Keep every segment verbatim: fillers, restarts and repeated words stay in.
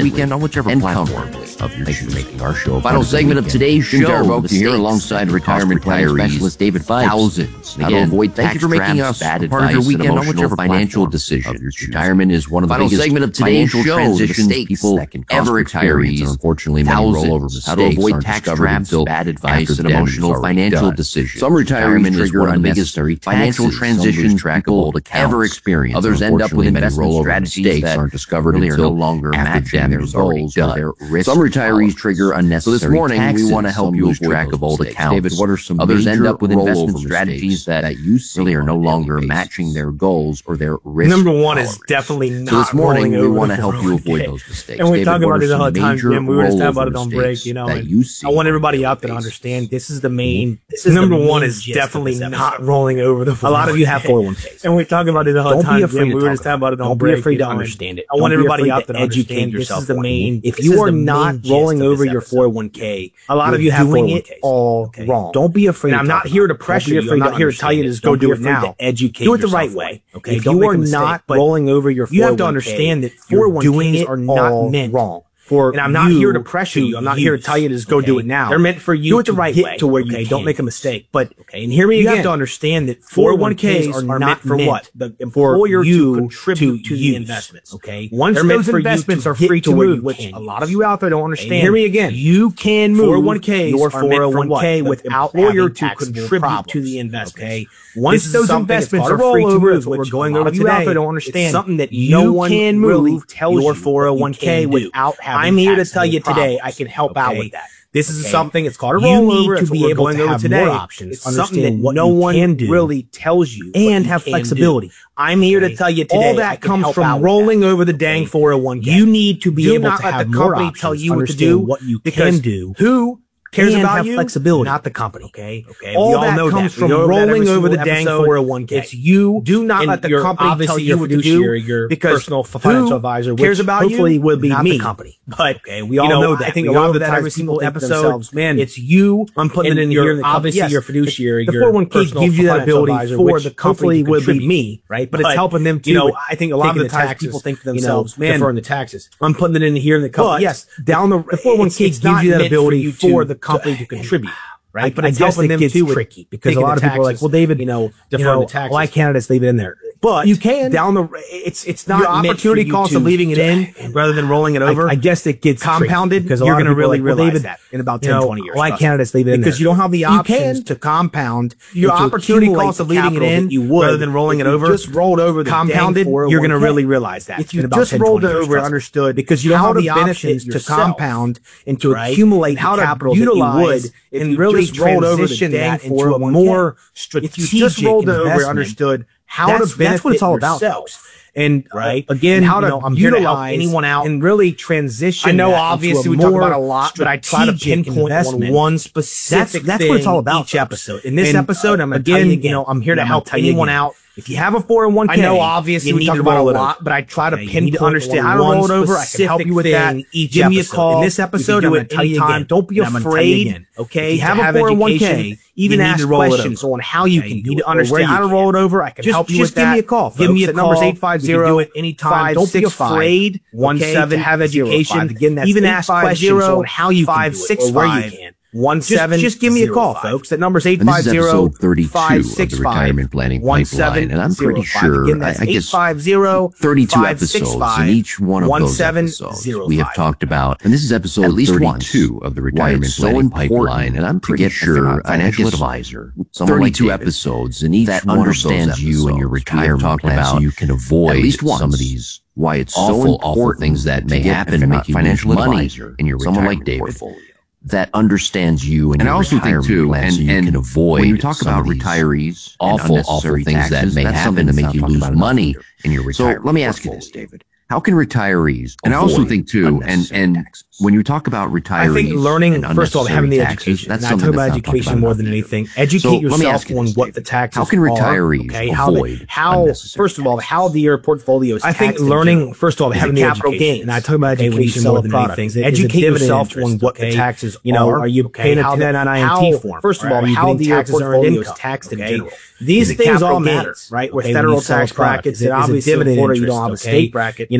weekend on whichever platform of your choosing. Making our show. Final segment of today's show. Darboke here alongside retirement planning specialist David Fipes. Thousands. How to avoid thank you for making us bad part of your weekend on whichever financial decision. Retirement is one of the biggest segment of today's show. Transitions people that can ever experience. Unfortunately, many rollover mistakes. How to avoid tax traps, bad advice, and emotional financial decisions. Some retirement is one of the biggest financial transitions people ever experience. Others end up with investment strategies that aren't discovered until no longer matching their goals or their risk. Some retirees trigger unnecessary So this morning, taxes. we want to help you lose track of old accounts. David, what are some Others end up with investment strategies that, that you see really are no longer basis. matching their goals or their risk Number one tolerance. is definitely not So this morning, we want to help you okay. avoid those mistakes. And we David, talk about it all the time, Jim. We were just talking about it on mistakes break, you know. that And you see I want everybody out there to understand this is the main. This is number one is definitely not rolling over the. A lot of you have four oh one Ks, and we're talking about it all the time. Don't be afraid. We were just talking about it on break. Don't be afraid to understand it. I want everybody out there to educate yourself. This is the main. If you are not rolling over your four oh one K, a lot of you have doing it all okay. wrong. Don't be afraid. And I'm not here to pressure you. I'm not here to tell you to just go do it now. Educate. Do it the right way. Okay. If you are not rolling over your, you have to understand that four oh one Ks are not meant wrong. For and I'm not here to pressure you. I'm not here to tell you to just go do it now. They're meant for you. Do it the right way to where you okay, don't make a mistake. But okay, and hear me again. You have to understand that four oh one Ks are not for what the employer to contribute to the investments. Okay, once those investments are free to move, which a lot of you out there don't understand. Hear me again. You can move four oh one Ks your four oh one K without employer to contribute to the investment. Okay, once those investments are free to move, what we're going over today, don't understand something that no one can move your four oh one K without having. I'm here to tell you today I can help out with that. This is something, it's called a rollover. You need to be able to have more options. It's something that no one really tells you. And have flexibility. I'm here to tell you today. All that comes from rolling over the dang four oh one K. You need to be able to have more options. Do not let the company tell you what to do. What you can do. Who cares about have you? Flexibility, not the company. Okay, okay. All that comes from rolling over the dang four oh one K. It's you. Do not let the company tell you what to do. Your personal financial advisor cares about you. Hopefully, will be me. The company. But okay, we all know that. I think a lot of the time, every single episode, man, it's you. I'm putting it in here. Obviously, your fiduciary. The four oh one K gives you that ability for the company. Would be me, right? But it's helping them too. You know, I think a lot of the times people think to themselves, man, deferring the taxes. I'm putting it in here in the company. Yes, down the four oh one K gives you that ability for the company to contribute, right? But I guess it gets tricky because a lot of people are like, well, David, you know, defer the taxes. Why can't I just leave it in there? But you can down the. It's it's not your opportunity cost of leaving it in rather than rolling it over. I, I guess it gets compounded because you're going to really realize that in about ten, twenty years. Why can't I just leave it in there? Because you don't have the options to compound your opportunity cost of leaving it in. You would rather than rolling it over. Just rolled over, compounded. You're going to really realize that if you just rolled it over, understood because you don't have the options to compound and to accumulate how to capital utilize and really transition that into a more strategic. If you just rolled it over, understood. How that's, to benefit that's what it's all about, folks. And right. uh, again, how to you know, I'm here to help anyone out and really transition. I know, obviously, we talk about a lot, but I try to pinpoint on one specific. That's, that's what it's all about. Each episode. In this and, episode, I'm again, you know, I'm here to help anyone out. If you have a four oh one K, I know obviously we talk about a lot, but I try to pinpoint to understand how to roll it over. I can help you with that. Give me a call. In this episode, I'm going to tell you again. Don't be afraid. Okay, if you have a four oh one K, even ask questions on how you can do it. Understand how to roll it over. I can help you with that. Just give me a call. Give me a call. Number's eight five zero anytime. Don't be afraid. One seven have education. Again, that's even ask questions on how you can do it or where you can. One seven. Just give me a call, folks. That number's eight five zero five six five one seven. And I'm pretty sure Again, that's I, I guess eight five zero thirty-two episodes, and each one of those episodes we have talked about. And this is episode at least thirty-two of the retirement planning pipeline. And I'm pretty sure a financial advisor, thirty-two episodes, and each that understands you and your retirement plan, so you can avoid at least some of these. Why it's so important things that may happen to make you financial advisor in your someone like David. That understands you and, and your I also think too, plan, and, so you and can avoid when you talk about retirees, awful, awful things taxes, that may happen to make you lose money in your retirement. So let me ask you this, David: how can retirees? And I also think too, and and taxes? When you talk about retirees, I think learning first of all having the taxes, education. That's and I talk about education about more than anything. Educate so yourself on this, what David. the taxes are. How can retirees are, okay? avoid how, how first of all how the your portfolio is? I think learning first of all having the capital gain. And I talk about education more than anything. Educate yourself on what the taxes you know. Are you paying a ten ninety-nine T form? First of all, how the your portfolio is taxed in general. These things all matter, right? With federal tax brackets, and obviously in Florida you don't have a state bracket. You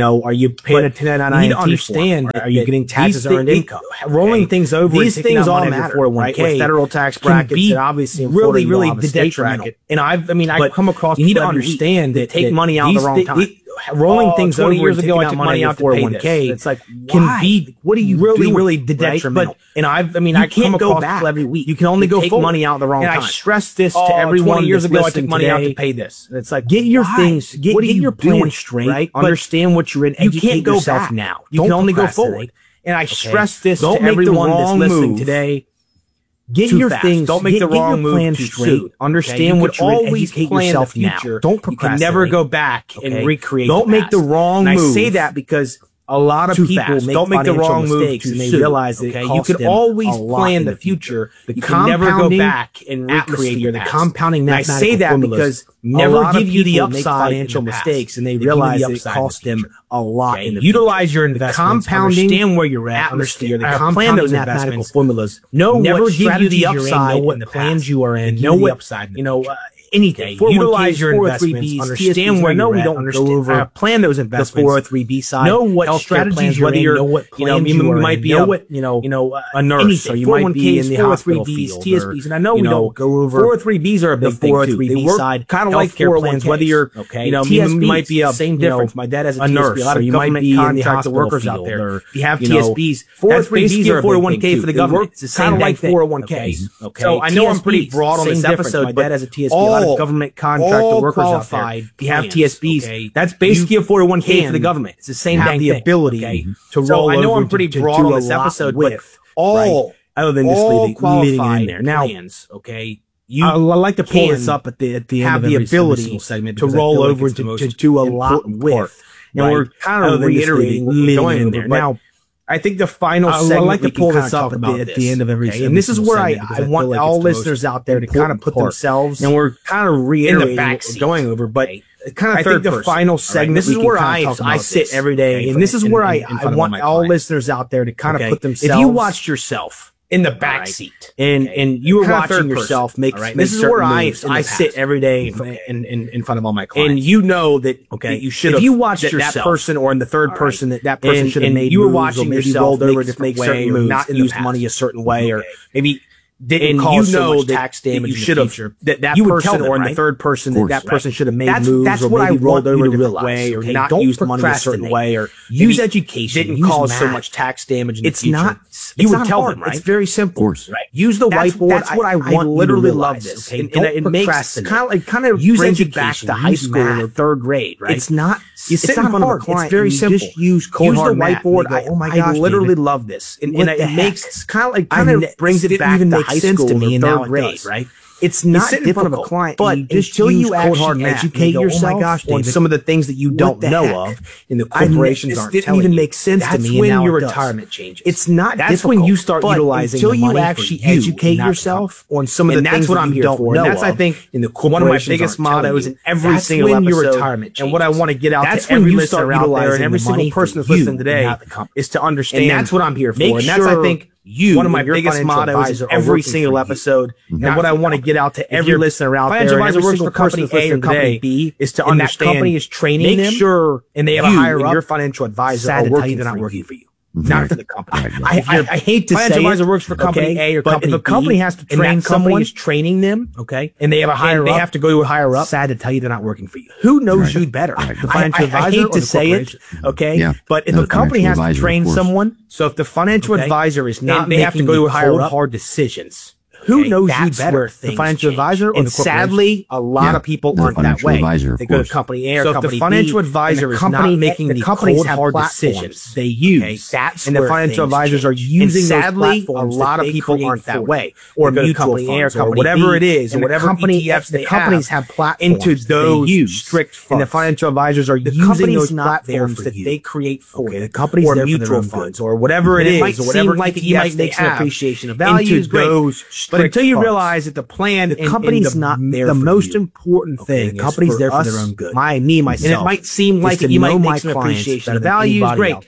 know, are you paying a ten ninety-nine? You need to understand, are you getting taxes earned income? Rolling things over, these things all matter, four oh one k, federal tax brackets, and obviously really, really the detrimental. And I've, I mean, I've come across, you need to understand that take money out at the wrong time. Rolling oh, things over years ago, I took money out to four oh one k. It's like, can be, what are you really, doing, really detrimental? But, and I've, I mean, I come across people every week. You can only go forward. Money out the wrong time. And I stress this to everyone. twenty years ago, I took money out to pay this. It's like, get your things, get your plan straight, understand what you're in, educate yourself now. You can only go forward. And I stress this to everyone that's listening today. Get your fast. things. Don't make get, the wrong move too straight. Soon. Understand okay, what you're always in. Plan the future. Now. Don't procrastinate. You can never go back okay. and recreate. Don't the make the wrong and move. I say that because a lot of people fast. make Don't make the wrong mistakes and they soon. realize that okay? you can always plan the future. The you can never go back and recreate your the compounding. And I say that because never give you the upside financial mistakes and they realize that it costs them a lot. Okay. In the utilize your investments. Compounding. Understand where you're at. Understand the compound those mathematical formulas. Know never give you the upside. Know what plans you are in. Know what upside. You know. Anything. Utilize your investments. Understand where you're at. Don't go over. Plan those investments. The four oh three B side. Know what strategies. Whether you're, know what you know, you might be a, you know, you know, a nurse, or you might be in the hospital field, T S Bs. And I know we don't go over. four oh three Bs are a big thing too. They work kind of like four oh one Ks. Whether you're, okay, you know, you might be a same difference. My dad has a nurse, or you might be in the hospital workers out there. You have T S Bs. four oh three Bs are four oh one K for the government. It's kind of like four oh one Ks. Okay. So I know I'm pretty broad on this episode. My dad has a T S B. A lot of government contracts. Contractor workers out there. You have T S Bs. Okay. That's basically you a four oh one K for the government. It's the same have the thing. ability okay. to roll so over. I know I'm pretty to, broad to on this episode, but all right. other than just leaving, leaving it in there. Now, plans, okay, you I, I like to pull this up at the at the end of the ability segment to roll over like to, to do a lot with, and right. we're kind of reiterating going in there now. I think the final uh, segment, I like to pull this up at the, at the end of every okay? And this is where I, I want like all listeners out there to kind of put part. themselves, and we're kind of reiterating what we're going over, but okay. kind of I think the person. final segment, right? This is where I, I sit this. every day, okay, and this is where I, I want all listeners out there to kind of put themselves. If you watched yourself in the back right. seat, and okay. and you were kind watching yourself make, right. make this is where I I sit every day in, in in in front of all my clients, and you know that okay that you should if you watched that, yourself, that person or in the third person right. that that person should have made you were watching yourself rolled over a different way or not used money a certain way or maybe didn't cause you know so much tax damage you should have that that you person or in the third person that that person should have made moves or maybe rolled over a different way or not used money a certain way or use education didn't cause so much tax damage in the future. It's not you would tell them, right? It's very simple. Right. Use the whiteboard. That's what I want. I literally love this. Okay, and it makes kind of like kind of brings you back to high school or third grade, right? It's not. You sit in front of a client. It's very simple. Just use cold hard math. Use the whiteboard. Oh my gosh, I literally love this, and it makes kind of like kind of brings it back to high school or third grade, right? It's not difficult, in front of a client, but you just until you actually educate go, yourself oh my gosh, David, on some of the things that you don't know heck? of, and the corporations aren't telling you. Didn't even make sense to me. That's when your retirement changes. It's not. That's when you start utilizing until you actually educate yourself on some of the things that you don't know. That's I think in the one of my biggest mottos in every single episode. Your retirement and what I want to get out to every listener out there and every single person that's listening today is to understand. And that's what I'm here for. And that's I think. You, one of my biggest mottos is every single episode, mm-hmm. and what I want to get out to every listener out there, and every single person A or company B, is to understand that company is training them, make sure, and they have a higher up, your financial advisor are working, they're not working for you. Mm-hmm. Not for the company. I, I, I hate to financial say advisor works for company okay, A or company B. But if a company has to train someone, is training them, okay, and they have a higher, they have to go to a higher up. Sad to tell you, they're not working for you. Who knows right. you better, right. the financial I, I, advisor? I hate to say it, okay, yeah. but if no, a company has to train someone, so if the financial okay. advisor is not, they have to go to a higher up. Hard decisions. Who okay, knows you better, the financial change. advisor or and the sadly, a lot yeah, of people aren't that way. Advisor, they go to company A or so company B. So if the financial B, advisor is company not making the, the companies have hard decisions they use, okay, that's and the financial advisors change. are using and sadly, those platforms a lot of people aren't that way. Or mutual company A or company whatever it is, and whatever company E T Fs the companies have platforms into those strict funds. And the financial advisors are using those platforms that they create for the companies or mutual funds or whatever it is, or whatever like you might make an appreciation of value is great. But until you realize that the plan, the company's not there. The most important thing, the company's there for their own good. My, me, myself. And it might seem like you might make some appreciation of value is great.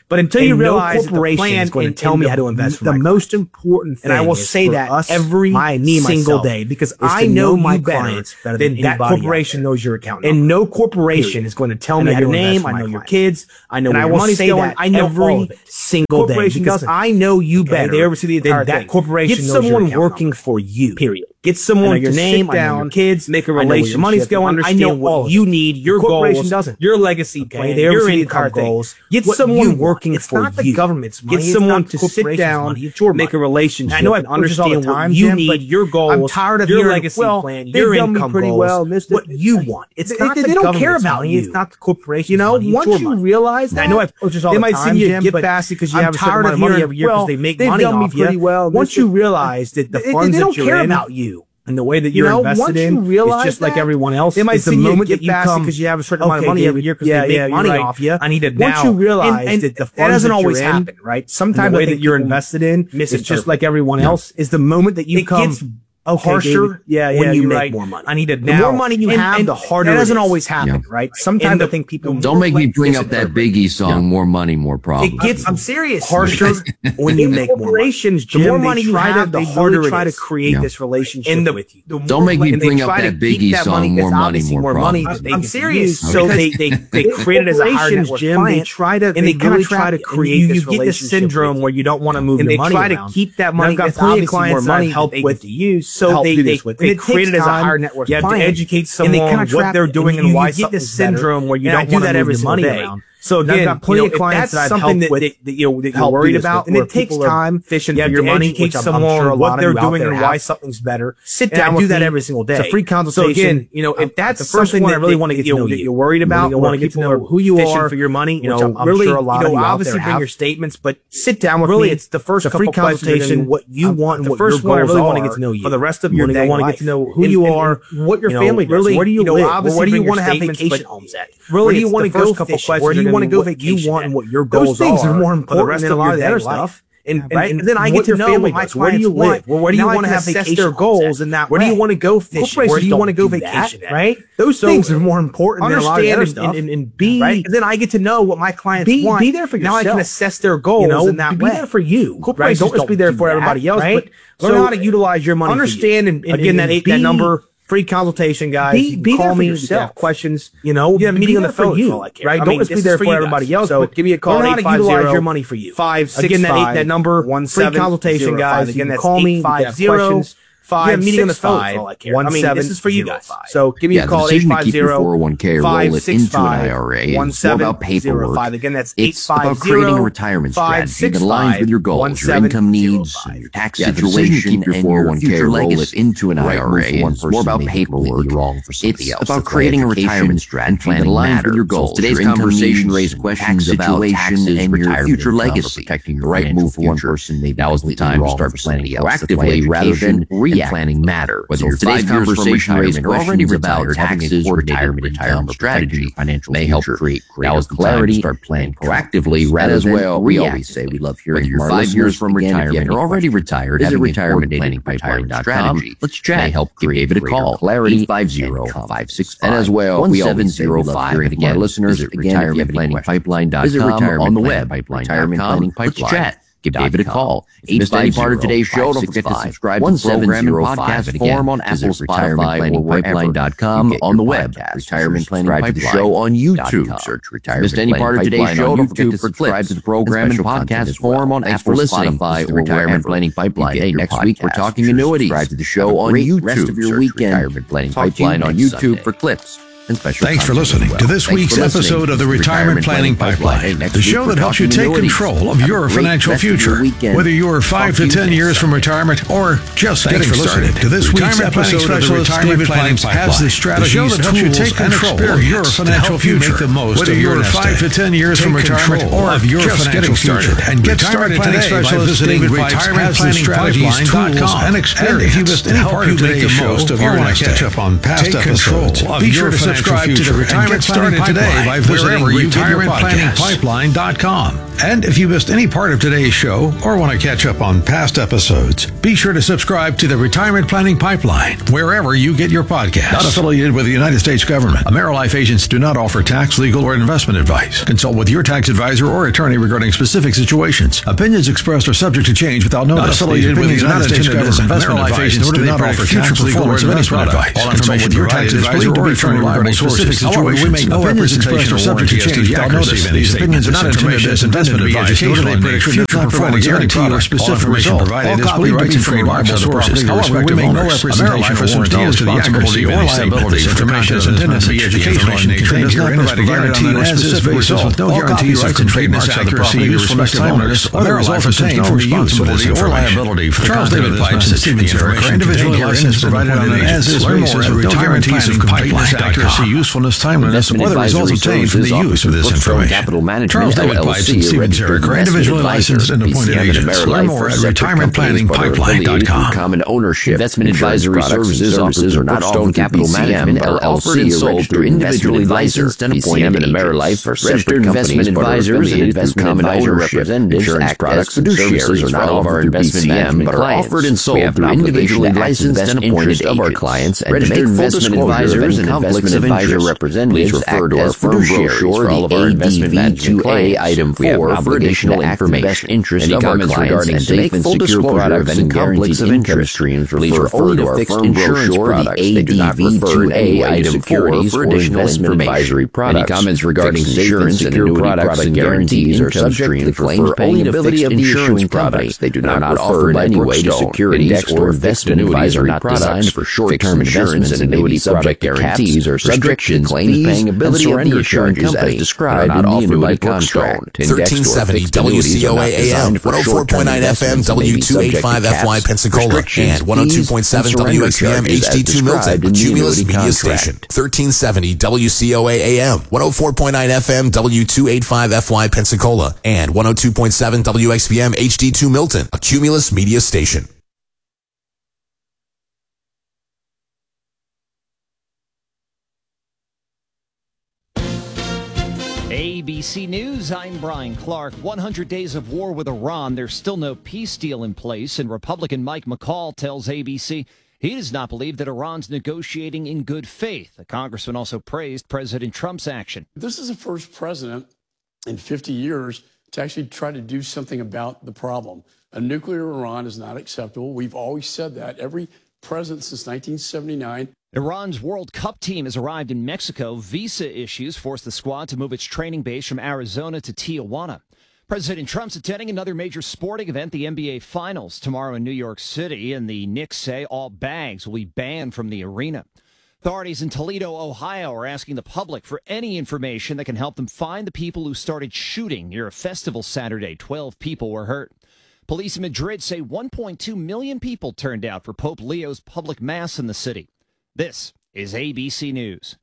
But until you realize that the plan is going to tell me how to invest, the most important thing, and I will say that every single day, because I know my clients better than that corporation knows your account number. And no corporation is going to tell me how to name. I know your kids. I know where your money's going. I know every single day because I know you better. They oversee the entire thing. That corporation knows your account number. Get someone working for you. Period. Get someone to name, I know your kids, make a relationship. Your money's going. I know what you need, your goals, your legacy plan, your income goals. Get someone working for you. It's not the government's money. Get someone to sit down, make a relationship. I know I understand what you need, your goals. I'm tired of your legacy plan, your income goals, what you want. It's not the government's money. They don't care about you. It's not the corporation. You know, once you realize that, I know I've told you all the time, they might send you a gift basket because you have a certain amount of money every year because they make money off you. Once you realize that the funds that you're in, about you. And the way that you're you know, invested in you is just that, like everyone else. They might the moment that you come because you have a certain okay, amount of money David, every year because yeah, they make yeah, money right. off you. I need it now. Once you realize and, and that the funds that doesn't always happen, right? Sometimes the way that you're invested in is just like everyone else. Is the moment that you come Okay, harsher, David. yeah, yeah, when you make right. more money. I need it now. The more money you and, have, and the harder. That doesn't always happen, yeah. right? Sometimes the, I think people don't make me bring up that Biggie song. Yeah. More money, more problems. It gets. I'm serious. Harsher when you make more money. The more money you have, the harder it is. Try to create yeah. this relationship with you. Don't make me bring up that Biggie song. More money, more problems. I'm serious. So they they they create it as a higher net worth client. They try to and they kind of try to create this relationship. You get this syndrome where you don't want to move your money around. And they try to keep that money. I've got plenty of clients that I've helped with to use. So they they They create it as a higher net worth. You have to educate someone what they're doing and why something's better. You get this syndrome where you don't want to move your money around. So again, I've got plenty you know, of clients that I've helped with, that, that, you know, that you're worried about, and it takes time fishing for your money, which I'm, I'm sure a lot what they're doing and why something's better. Sit down and I do that every single day. It's a free consultation. So again, you know, if that's the first thing I really want to get to know that you're worried about, I want to get to know who you are for your money. You know, really, you know, obviously bring your statements, but sit down with me. Really, it's the first free consultation, what you want, and what your goals are. I really want to get to know you for the rest of your day. I want to get to know who you are, what your family does, where do you live, where do you want to have vacation homes at? Really, where do you want to go fishing? Where do you want to go vacation? And what your goals Those things are, are more important than a lot of the other stuff. And, right? and, and then I get to know family my where do you live? Well, where do you want to have assess their goals in that way? Where do you want to go fishing? Where do you want to go vacation at? Right? Those so things are more important than a lot of the other stuff. And, and, and be, right? And then I get to know what my clients be, want. Be there for yourself. Now I can assess their goals you know, in that be way. Be there for you. Corporations right? Don't just be there for everybody else, but learn how to utilize your money. Understand and again that eight that number. Free consultation, guys. Be, you be call me if you have questions. You know, you have a meeting on the phone. You, right? I Don't mean, just be there for, for everybody else. So but give me a call. Learn how to utilize your money for you. Five six again, that eight, that number. One free consultation, guys. Again, that's call me. Five zero. Five, meeting on the phone for all I care. One, I mean, seven, this is for you guys. So give me yeah, a call at eight five zero, four oh one k or roll it into an I R A. One seven zero five. Again, that's eight five zero. It's about creating a retirement strategy that aligns with your goals, your income needs, your tax yeah, situation, and your future legacy. Roll it into an I R A. It's more about paperwork. It's about creating a retirement strategy that aligns with your goals. Today's conversation raised questions about taxation and your future legacy. Protecting the right move for one person. Now is the time to start planning proactively rather than reactively. Planning matter. Whether so today's conversation raises questions about taxes, retirement, retirement strategy, financial may help create greater clarity. Start planning proactively rather as well. We always say we love hearing from our five years from retirement. You're already retired. Visit retirement planning pipeline strategy. Let's chat. May help create David a call. Clarity eight five zero, five six five. And as well, we always zero five. And again, listeners, retirement planning pipeline dot com on the web. Retirement planning pipeline. Chat. Give David a call. If you missed any part of today's show, don't forget to subscribe to the program and podcast form on Apple, Spotify, or pipeline dot com on the web. Retirement Planning Pipeline. To the show on YouTube. Search Retirement Missed any part of today's show, don't forget to subscribe to the program and podcast form on Apple, Spotify, or Retirement Planning Pipeline. Hey, next week we're talking annuities. Subscribe to the show on YouTube. Rest of your weekend. Retirement Planning Pipeline on YouTube for clips. Thanks for listening well. to this Thanks week's episode of the Retirement, Retirement Planning Pipeline, Pipeline. the show that helps you take control of your financial future. Whether you're five to ten years from retirement or just Thanks getting started. To this week's episode of the Retirement Planning Pipeline, has the strategies, the show that helps you take control of your financial future. Whether you're five to ten years from retirement or just getting started, and get started today by visiting retirement planning strategies dot com and experience. If you missed any part of today's show or want to catch up on past episodes, be sure to subscribe to the Retirement Planning Pipeline by visiting retirement planning pipeline dot com. And if you missed any part of today's show or want to catch up on past episodes, be sure to subscribe to the Retirement Planning Pipeline wherever you get your podcasts. Not affiliated with the United States government. AmeriLife agents do not offer tax, legal, or investment advice. Consult with your tax advisor or attorney regarding specific situations. Opinions expressed are subject to change without notice. Not affiliated with the United States government. AmeriLife agents do not offer tax, legal, or investment advice. All information with your tax advisor or attorney regarding specific situations. We make no representation or subject to change without notice. These opinions are not intended as investment advice, nor do they predict future performance, guarantee, or specific result. All copyrights and trademarks sources. However, we make no representation or warranty as to the accuracy or liability of information is intended to be educational in nature and does not provide a guarantee or specific result. With no guarantees or trademarks accuracy, usefulness, timeliness, or the results obtained from the use of this liability for Charles David Pipes and Stephen Zerrick are individually licensed provided on an as-is basis with no guarantees of completeness, accuracy, usefulness, timeliness, or the results obtained from the use of this information. Charles David Pipes and Stephen Zerrick are individually licensed and appointed agents. Learn more at retirement planning pipeline dot com. Common ownership. Investment advisory services offices are not all Capital Management L L C and sold through individually licensed and appointed agents. AmeriLife are registered investment advisors and investment common owner representatives. Insurance products and services are not all of our investment management but are offered and sold through individually licensed and appointed of our clients. And registered investment advisors and investment advisor representatives refer to our firm brochure, for all of our investment management clients. Item four for additional information. Interest of our clients and to make full disclosure of any conflicts of interest streams, please refer to our fixed insurance products. They do not refer in any way to securities or additional advisory products. Any comments regarding insurance and annuity products and guarantees are subject to the claims paying ability of the issuing products. They do not offer in any way to securities or investment advisory products. For short-term insurance and annuity product guarantees are subject to claims paying ability of the insurance company as described in the annuity contract. thirteen seventy W C O A A M, one oh four point nine F M W two eighty-five F Y Pensacola, and one oh two point seven W X B M H D two Milton, a Cumulus media station. thirteen seventy W C O A A M, one oh four point nine F M W two eighty-five F Y Pensacola, and one oh two point seven W X B M H D two Milton, a Cumulus media station. A B C News, I'm Brian Clark. one hundred days of war with Iran. There's still no peace deal in place, and Republican Mike McCall tells A B C he does not believe that Iran's negotiating in good faith. The congressman also praised President Trump's action. This is the first president in fifty years to actually try to do something about the problem. A nuclear Iran is not acceptable. We've always said that. Every president since nineteen seventy-nine. Iran's World Cup team has arrived in Mexico. Visa issues forced the squad to move its training base from Arizona to Tijuana. President Trump's attending another major sporting event, the N B A Finals, tomorrow in New York City, and the Knicks say all bags will be banned from the arena. Authorities in Toledo, Ohio, are asking the public for any information that can help them find the people who started shooting near a festival Saturday. Twelve people were hurt. Police in Madrid say one point two million people turned out for Pope Leo's public mass in the city. This is A B C News.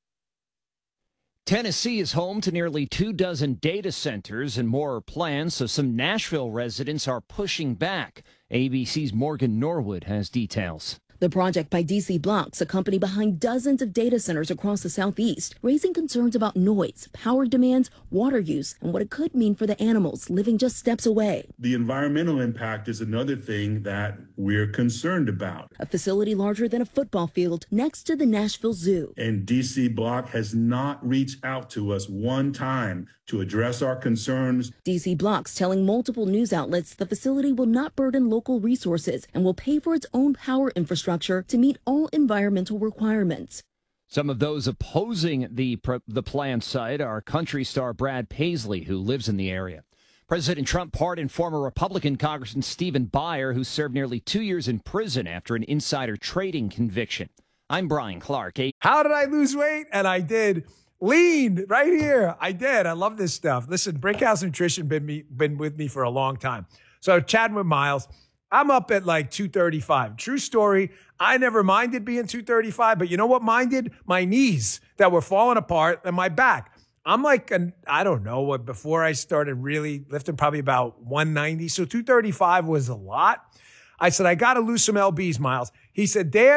Tennessee is home to nearly two dozen data centers and more are planned, so some Nashville residents are pushing back. A B C's Morgan Norwood has details. The project by D C Blocks, a company behind dozens of data centers across the Southeast, raising concerns about noise, power demands, water use, and what it could mean for the animals living just steps away. The environmental impact is another thing that we're concerned about. A facility larger than a football field next to the Nashville Zoo. And D C Block has not reached out to us one time to address our concerns. D C Blocks telling multiple news outlets the facility will not burden local resources and will pay for its own power infrastructure to meet all environmental requirements. Some of those opposing the the planned site are country star Brad Paisley, who lives in the area. President Trump pardoned former Republican Congressman Stephen Buyer, who served nearly two years in prison after an insider trading conviction. I'm Brian Clark. How did I lose weight? And I did. Lean right here. I did. I love this stuff. Listen, Brickhouse Nutrition been me been with me for a long time. So chatting with Miles. I'm up at like two thirty-five. True story. I never minded being two thirty-five, but you know what minded? My knees that were falling apart and my back. I'm like, an, I don't know what, before I started really lifting, probably about one ninety. So two thirty-five was a lot. I said, I got to lose some L Bs, Miles. He said, Dan,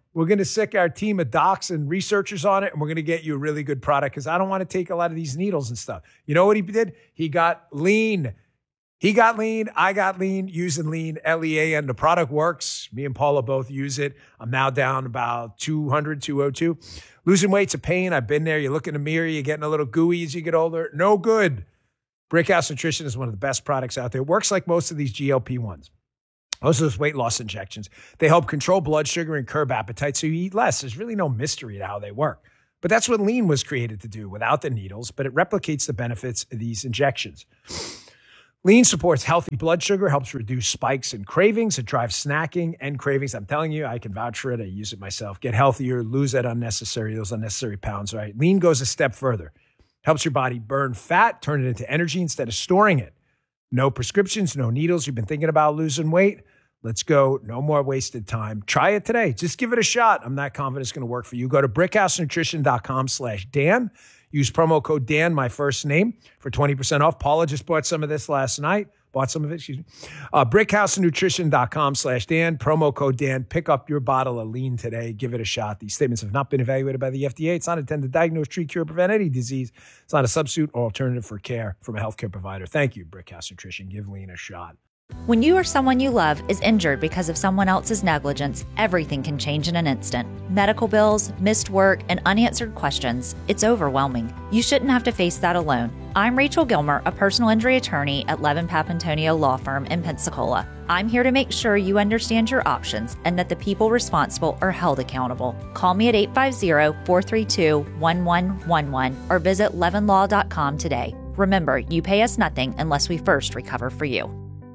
We're going to sick our team of docs and researchers on it, and we're going to get you a really good product because I don't want to take a lot of these needles and stuff. You know what he did? He got lean. He got lean. I got lean using lean, L E A N. The product works. Me and Paula both use it. I'm now down about two hundred, two oh two. Losing weight's a pain. I've been there. You look in the mirror, you're getting a little gooey as you get older. No good. Brickhouse Nutrition is one of the best products out there. It works like most of these G L P ones. Most of those weight loss injections. They help control blood sugar and curb appetite so you eat less. There's really no mystery to how they work. But that's what lean was created to do without the needles, but it replicates the benefits of these injections. Lean supports healthy blood sugar, helps reduce spikes and cravings. It drives snacking and cravings. I'm telling you, I can vouch for it. I use it myself. Get healthier, lose that unnecessary, those unnecessary pounds, right? Lean goes a step further. Helps your body burn fat, turn it into energy instead of storing it. No prescriptions, no needles. You've been thinking about losing weight? Let's go. No more wasted time. Try it today. Just give it a shot. I'm not confident it's going to work for you. Go to brickhousenutrition.com slash Dan. Use promo code Dan, my first name, for twenty percent off. Paula just bought some of this last night. Bought some of it, excuse me. Uh, brickhousenutrition.com slash Dan. Promo code Dan. Pick up your bottle of lean today. Give it a shot. These statements have not been evaluated by the F D A. It's not intended to diagnose, treat, cure, prevent any disease. It's not a substitute or alternative for care from a healthcare provider. Thank you, Brickhouse Nutrition. Give lean a shot. When you or someone you love is injured because of someone else's negligence, everything can change in an instant. Medical bills, missed work, and unanswered questions. It's overwhelming. You shouldn't have to face that alone. I'm Rachel Gilmer, a personal injury attorney at Levin Papantonio Law Firm in Pensacola. I'm here to make sure you understand your options and that the people responsible are held accountable. Call me at eight five zero, four three two, one one one one or visit levin law dot com today. Remember, you pay us nothing unless we first recover for you.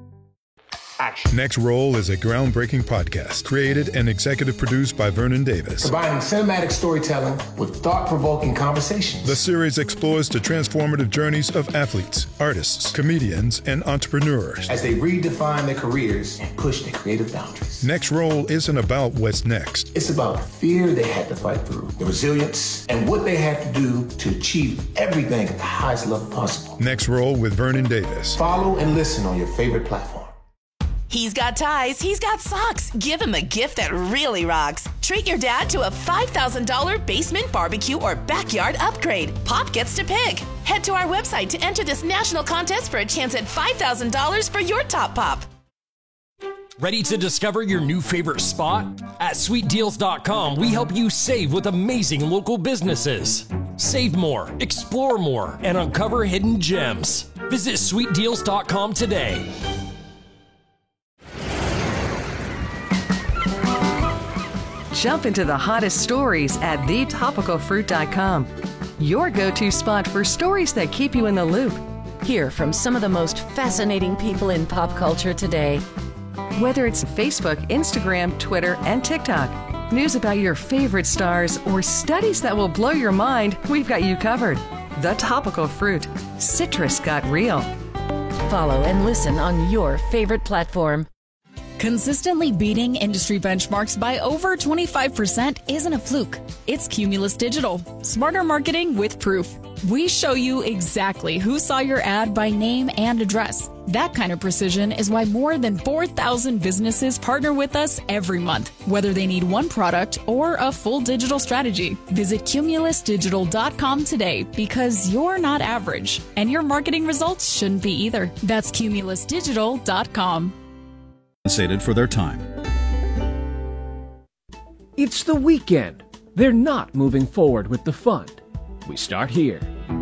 Action. Next Roll is a groundbreaking podcast created and executive produced by Vernon Davis. Combining cinematic storytelling with thought-provoking conversations. The series explores the transformative journeys of athletes, artists, comedians, and entrepreneurs as they redefine their careers and push their creative boundaries. Next Roll isn't about what's next. It's about the fear they had to fight through, the resilience, and what they had to do to achieve everything at the highest level possible. Next Roll with Vernon Davis. Follow and listen on your favorite platform. He's got ties, he's got socks. Give him a gift that really rocks. Treat your dad to a five thousand dollars basement barbecue or backyard upgrade. Pop gets to pick. Head to our website to enter this national contest for a chance at five thousand dollars for your top pop. Ready to discover your new favorite spot? At sweet deals dot com, we help you save with amazing local businesses. Save more, explore more, and uncover hidden gems. Visit sweet deals dot com today. Jump into the hottest stories at the topical fruit dot com. Your go-to spot for stories that keep you in the loop. Hear from some of the most fascinating people in pop culture today. Whether it's Facebook, Instagram, Twitter, and TikTok, news about your favorite stars, or studies that will blow your mind, we've got you covered. The Topical Fruit. Citrus got real. Follow and listen on your favorite platform. Consistently beating industry benchmarks by over twenty-five percent isn't a fluke. It's Cumulus Digital. Smarter marketing with proof. We show you exactly who saw your ad by name and address. That kind of precision is why more than four thousand businesses partner with us every month, whether they need one product or a full digital strategy. Visit cumulus digital dot com today because you're not average, and your marketing results shouldn't be either. That's cumulus digital dot com. For their time. It's the weekend. They're not moving forward with the fund. We start here.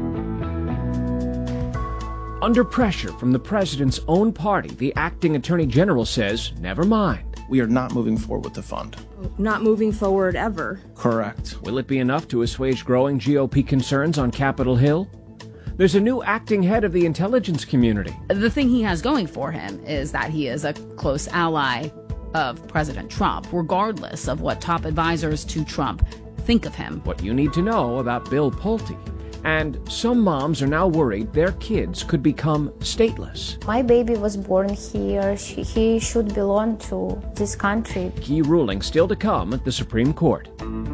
Under pressure from the president's own party, the acting attorney general says, never mind. We are not moving forward with the fund. Not moving forward ever. Correct. Will it be enough to assuage growing G O P concerns on Capitol Hill? There's a new acting head of the intelligence community. The thing he has going for him is that he is a close ally of President Trump, regardless of what top advisors to Trump think of him. What you need to know about Bill Pulte. And some moms are now worried their kids could become stateless. My baby was born here. She, he should belong to this country. Key ruling still to come at the Supreme Court.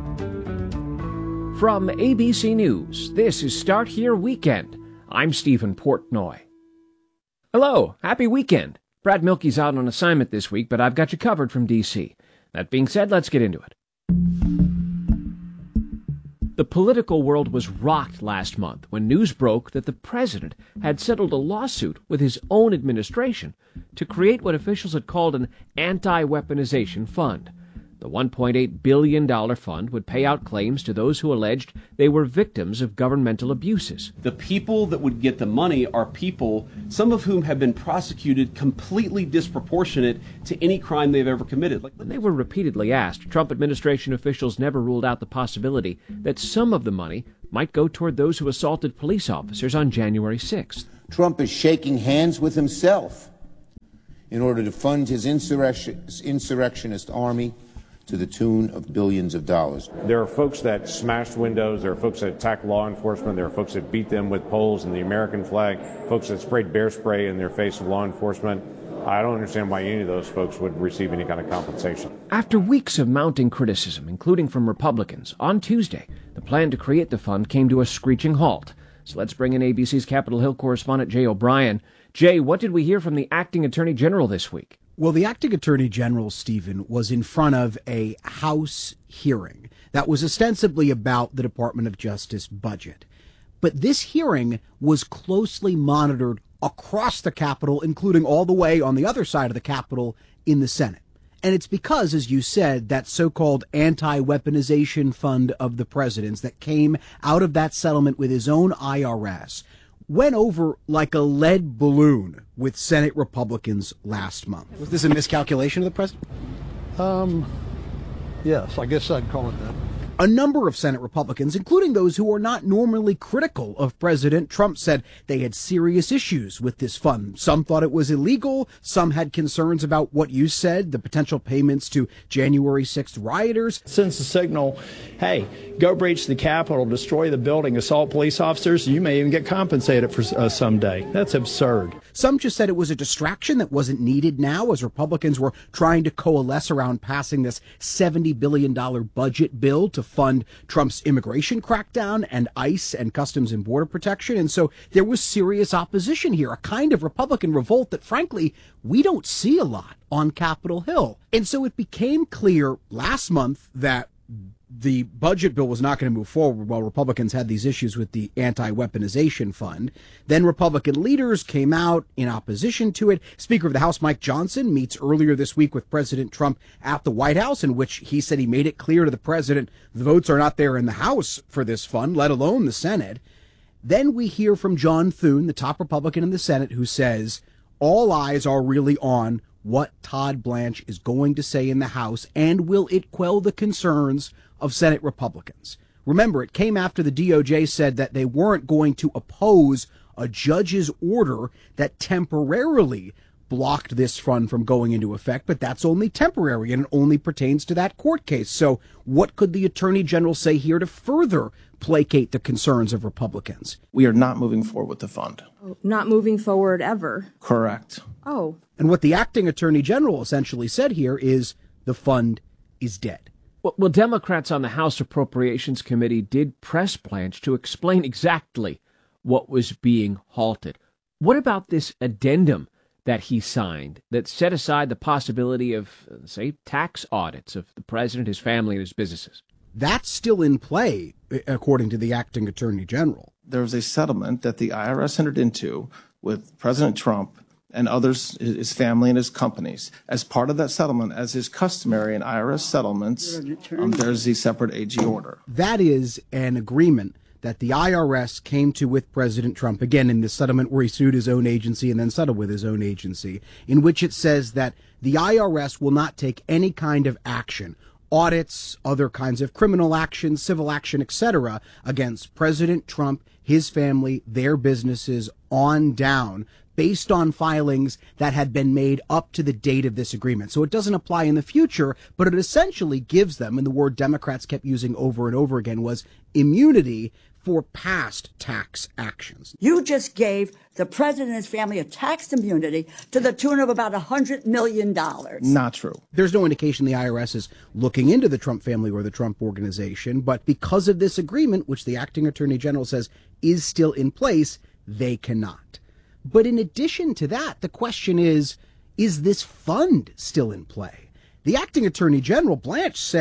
From A B C News, this is Start Here Weekend. I'm Stephen Portnoy. Hello, happy weekend. Brad Milkey's out on assignment this week, but I've got you covered from D C. That being said, let's get into it. The political world was rocked last month when news broke that the president had settled a lawsuit with his own administration to create what officials had called an anti-weaponization fund. The one point eight billion dollars fund would pay out claims to those who alleged they were victims of governmental abuses. The people that would get the money are people, some of whom have been prosecuted completely disproportionate to any crime they've ever committed. When they were repeatedly asked, Trump administration officials never ruled out the possibility that some of the money might go toward those who assaulted police officers on January sixth. Trump is shaking hands with himself in order to fund his insurrection, insurrectionist army to the tune of billions of dollars. There are folks that smashed windows, there are folks that attacked law enforcement, there are folks that beat them with poles and the American flag, folks that sprayed bear spray in their face of law enforcement. I don't understand why any of those folks would receive any kind of compensation. After weeks of mounting criticism, including from Republicans, on Tuesday, the plan to create the fund came to a screeching halt. So let's bring in A B C's Capitol Hill correspondent Jay O'Brien. Jay, what did we hear from the acting attorney general this week? Well, the acting attorney general, Stephen, was in front of a House hearing that was ostensibly about the Department of Justice budget. But this hearing was closely monitored across the Capitol, including all the way on the other side of the Capitol in the Senate. And it's because, as you said, that so-called anti-weaponization fund of the president's that came out of that settlement with his own I R S went over like a lead balloon with Senate Republicans last month. Was this a miscalculation of the president? Um, yes, I guess I'd call it that. A number of Senate Republicans, including those who are not normally critical of President Trump, said they had serious issues with this fund. Some thought it was illegal. Some had concerns about what you said, the potential payments to January sixth rioters. Sends the signal, hey, go breach the Capitol, destroy the building, assault police officers. You may even get compensated for uh, someday. That's absurd. Some just said it was a distraction that wasn't needed now as Republicans were trying to coalesce around passing this seventy billion dollars budget bill to fund Trump's immigration crackdown and ICE and Customs and Border Protection. And so there was serious opposition here, a kind of Republican revolt that, frankly, we don't see a lot on Capitol Hill. And so it became clear last month that the budget bill was not going to move forward while Republicans had these issues with the anti-weaponization fund. Then Republican leaders came out in opposition to it. Speaker of the House Mike Johnson meets earlier this week with President Trump at the White House, in which he said he made it clear to the president the votes are not there in the House for this fund, let alone the Senate. Then we hear from John Thune, the top Republican in the Senate, who says all eyes are really on what Todd Blanche is going to say in the House, and will it quell the concerns of Senate Republicans. Remember, it came after the D O J said that they weren't going to oppose a judge's order that temporarily blocked this fund from going into effect, but that's only temporary and it only pertains to that court case. So what could the Attorney General say here to further placate the concerns of Republicans? We are not moving forward with the fund. Not moving forward ever. Correct. Oh. And what the acting Attorney General essentially said here is the fund is dead. Well, well, Democrats on the House Appropriations Committee did press Blanche to explain exactly what was being halted. What about this addendum that he signed that set aside the possibility of, uh, say, tax audits of the president, his family, and his businesses? That's still in play, according to the acting Attorney General. There was a settlement that the I R S entered into with President Trump and others, his family and his companies. As part of that settlement, as is customary in I R S settlements, um, there's the separate A G order. That is an agreement that the I R S came to with President Trump, again, in the settlement where he sued his own agency and then settled with his own agency, in which it says that the I R S will not take any kind of action, audits, other kinds of criminal action, civil action, et cetera, against President Trump, his family, their businesses, on down, based on filings that had been made up to the date of this agreement. So it doesn't apply in the future, but it essentially gives them, and the word Democrats kept using over and over again was immunity for past tax actions. You just gave the president and his family a tax immunity to the tune of about one hundred million dollars. Not true. There's no indication the I R S is looking into the Trump family or the Trump organization, but because of this agreement, which the acting Attorney General says is still in place, they cannot. But in addition to that, the question is, is this fund still in play? The acting Attorney General, Blanche, said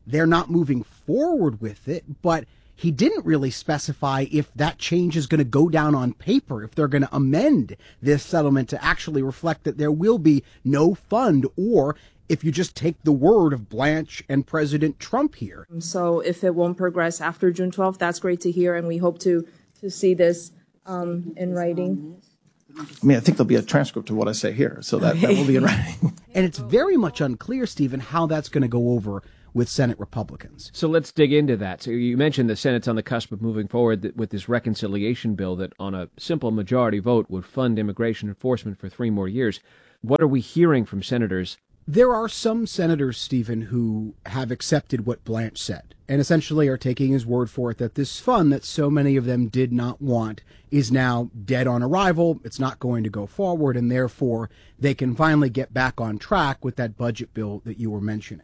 they're not moving forward with it, but he didn't really specify if that change is going to go down on paper, if they're going to amend this settlement to actually reflect that there will be no fund, or if you just take the word of Blanche and President Trump here. So if it won't progress after June twelfth, that's great to hear, and we hope to, to see this um, in writing. I mean, I think there'll be a transcript of what I say here, so that, that will be in writing. And it's very much unclear, Stephen, how that's going to go over with Senate Republicans. So let's dig into that. So you mentioned the Senate's on the cusp of moving forward with this reconciliation bill that on a simple majority vote would fund immigration enforcement for three more years. What are we hearing from senators? There are some senators, Stephen, who have accepted what Blanche said and essentially are taking his word for it that this fund that so many of them did not want is now dead on arrival. It's not going to go forward, and therefore they can finally get back on track with that budget bill that you were mentioning.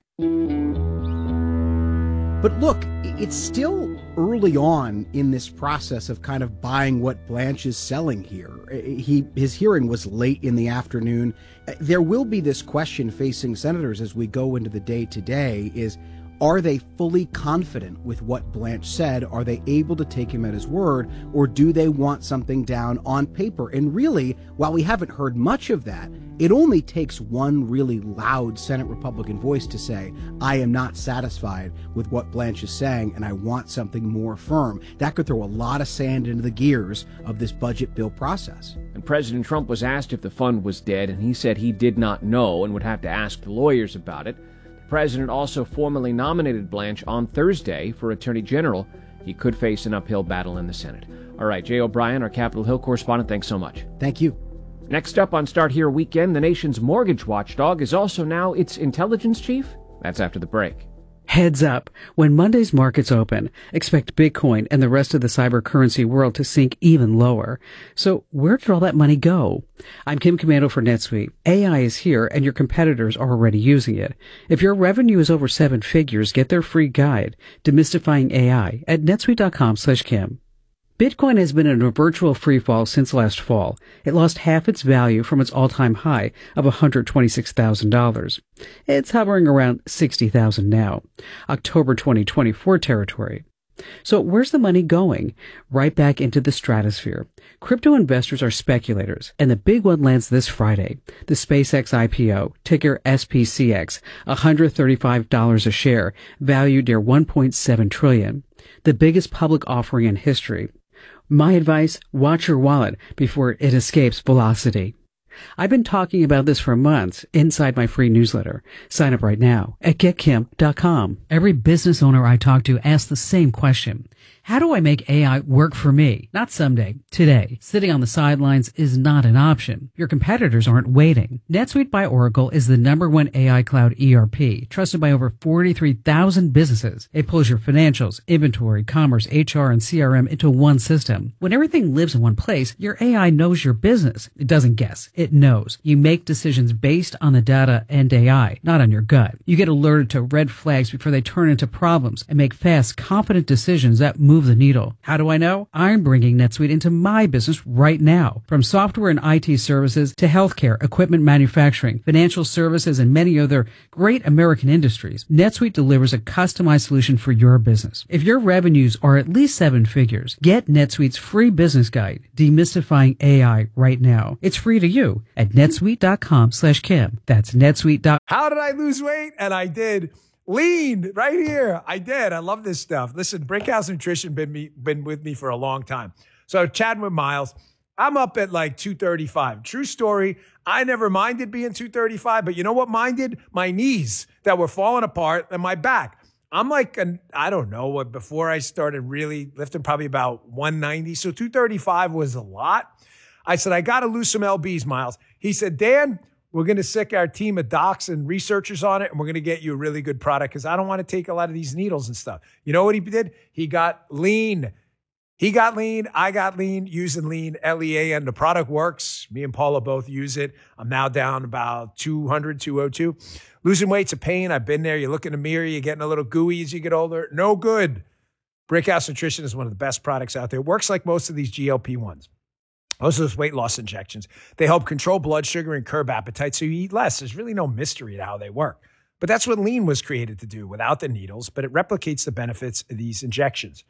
But look, it's still early on in this process of kind of buying what Blanche is selling here. He, his hearing was late in the afternoon. There will be this question facing senators as we go into the day today is, are they fully confident with what Blanche said? Are they able to take him at his word? Or do they want something down on paper? And really, while we haven't heard much of that, it only takes one really loud Senate Republican voice to say, I am not satisfied with what Blanche is saying, and I want something more firm. That could throw a lot of sand into the gears of this budget bill process. And President Trump was asked if the fund was dead, and he said he did not know and would have to ask the lawyers about it. The president also formally nominated Blanche on Thursday for Attorney General. He could face an uphill battle in the Senate. All right, Jay O'Brien, our Capitol Hill correspondent, thanks so much. Thank you. Next up on Start Here Weekend, the nation's mortgage watchdog is also now its intelligence chief. That's after the break. Heads up. When Monday's markets open, expect Bitcoin and the rest of the cyber currency world to sink even lower. So where did all that money go? I'm Kim Commando for NetSuite. A I is here and your competitors are already using it. If your revenue is over seven figures, get their free guide, Demystifying A I, at netsuite.com slash Kim. Bitcoin has been in a virtual freefall since last fall. It lost half its value from its all-time high of one hundred twenty-six thousand dollars. It's hovering around sixty thousand dollars now, October twenty twenty-four territory. So where's the money going? Right back into the stratosphere. Crypto investors are speculators, and the big one lands this Friday. The SpaceX I P O, ticker S P C X, one hundred thirty-five dollars a share, valued near one point seven trillion dollars. The biggest public offering in history. My advice, watch your wallet before it escapes velocity. I've been talking about this for months inside my free newsletter. Sign up right now at get kim dot com. Every business owner I talk to asks the same question. How do I make A I work for me? Not someday, today. Sitting on the sidelines is not an option. Your competitors aren't waiting. NetSuite by Oracle is the number one A I cloud E R P, trusted by over forty-three thousand businesses. It pulls your financials, inventory, commerce, H R, and C R M into one system. When everything lives in one place, your A I knows your business. It doesn't guess. It knows. You make decisions based on the data and A I, not on your gut. You get alerted to red flags before they turn into problems and make fast, confident decisions that move the needle. How do I know? I'm bringing NetSuite into my business right now. From software and I T services to healthcare, equipment manufacturing, financial services, and many other great American industries, NetSuite delivers a customized solution for your business. If your revenues are at least seven figures, get NetSuite's free business guide, Demystifying A I, right now. It's free to you at netsuite.com slash Kim. That's netsuite. How did I lose weight? And I did. Lean right here. I did. I love this stuff. Listen, Brickhouse Nutrition been me been with me for a long time. So chatting with Miles, I'm up at like two thirty-five. True story. I never minded being two thirty-five, but you know what minded? My knees that were falling apart and my back. I'm like, an, I don't know what, before I started really lifting, probably about one ninety. So two thirty-five was a lot. I said, I got to lose some L Bs, Miles. He said, Dan, we're going to sick our team of docs and researchers on it, and we're going to get you a really good product because I don't want to take a lot of these needles and stuff. You know what he did? He got lean. He got lean. I got lean using lean, L E A, and the product works. Me and Paula both use it. I'm now down about two hundred, two oh two. Losing weight's a pain. I've been there. You look in the mirror, you're getting a little gooey as you get older. No good. Brickhouse Nutrition is one of the best products out there. It works like most of these G L P ones. Most of those weight loss injections. They help control blood sugar and curb appetite so you eat less. There's really no mystery to how they work. But that's what lean was created to do without the needles, but it replicates the benefits of these injections.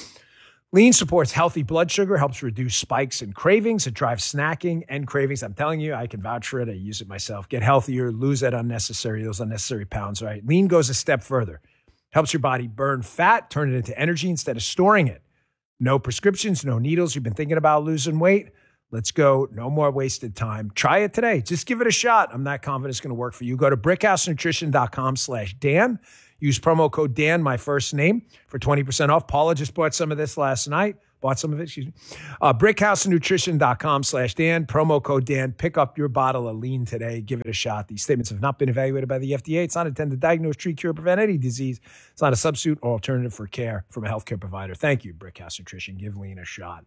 Lean supports healthy blood sugar, helps reduce spikes and cravings. It drives snacking and cravings. I'm telling you, I can vouch for it. I use it myself. Get healthier, lose that unnecessary, those unnecessary pounds, right? Lean goes a step further. Helps your body burn fat, turn it into energy instead of storing it. No prescriptions, no needles. You've been thinking about losing weight? Let's go. No more wasted time. Try it today. Just give it a shot. I'm not confident it's going to work for you. Go to brickhousenutrition.com slash Dan. Use promo code Dan, my first name, for twenty percent off. Paula just bought some of this last night. Bought some of it, excuse me. Uh, brickhousenutrition.com slash Dan. Promo code Dan. Pick up your bottle of lean today. Give it a shot. These statements have not been evaluated by the F D A. It's not intended to diagnose, treat, cure, or prevent any disease. It's not a substitute or alternative for care from a healthcare provider. Thank you, Brickhouse Nutrition. Give lean a shot.